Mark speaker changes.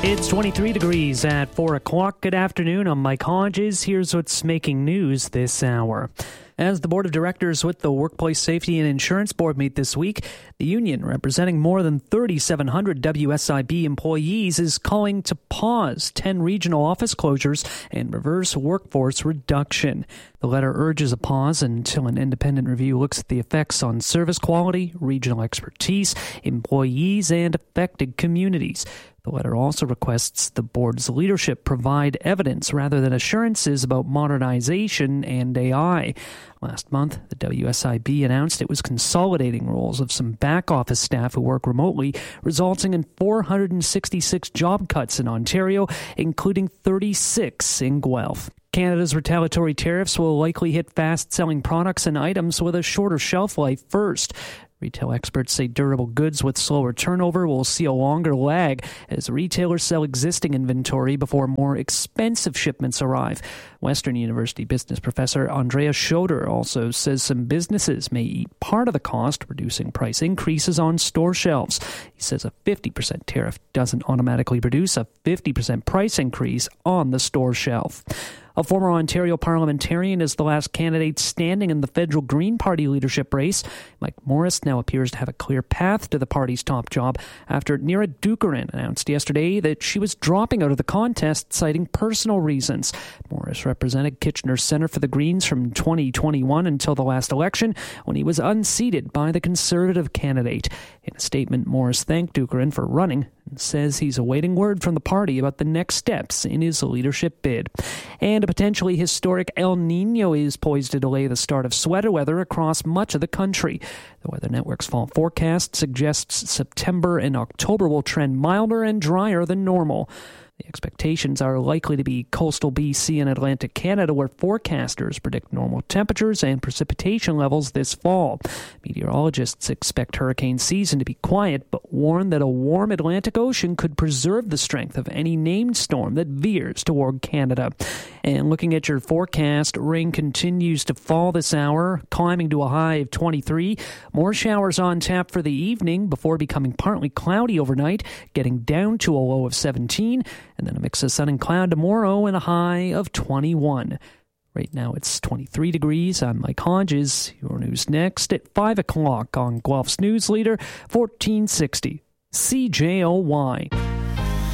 Speaker 1: It's 23 degrees at 4 o'clock. Good afternoon. I'm Mike Hodges. Here's what's making news this hour. As the board of directors with the Workplace Safety and Insurance Board meet this week, the union, representing more than 3,700 WSIB employees, is calling to pause 10 regional office closures and reverse workforce reduction. The letter urges a pause until an independent review looks at the effects on service quality, regional expertise, employees, and affected communities. The letter also requests the board's leadership provide evidence rather than assurances about modernization and AI. Last month, the WSIB announced it was consolidating roles of some back-office staff who work remotely, resulting in 466 job cuts in Ontario, including 36 in Guelph. Canada's retaliatory tariffs will likely hit fast-selling products and items with a shorter shelf life first. Retail experts say durable goods with slower turnover will see a longer lag as retailers sell existing inventory before more expensive shipments arrive. Western University business professor Andrea Schroeder also says some businesses may eat part of the cost, reducing price increases on store shelves. He says a 50% tariff doesn't automatically produce a 50% price increase on the store shelf. A former Ontario parliamentarian is the last candidate standing in the federal Green Party leadership race. Mike Morris now appears to have a clear path to the party's top job after Neera Dookaran announced yesterday that she was dropping out of the contest, citing personal reasons. Morris represented Kitchener Centre for the Greens from 2021 until the last election, when he was unseated by the Conservative candidate. In a statement, Morris thanked Dookaran for running and says he's awaiting word from the party about the next steps in his leadership bid. And a potentially historic El Nino is poised to delay the start of sweater weather across much of the country. The Weather Network's fall forecast suggests September and October will trend milder and drier than normal. The expectations are likely to be coastal BC and Atlantic Canada, where forecasters predict normal temperatures and precipitation levels this fall. Meteorologists expect hurricane season to be quiet, but warn that a warm Atlantic Ocean could preserve the strength of any named storm that veers toward Canada. And looking at your forecast, rain continues to fall this hour, climbing to a high of 23. More showers on tap for the evening before becoming partly cloudy overnight, getting down to a low of 17. And then a mix of sun and cloud tomorrow and a high of 21. Right now it's 23 degrees. I'm Mike Hodges. Your news next at 5 o'clock on Guelph's News Leader, 1460 CJOY.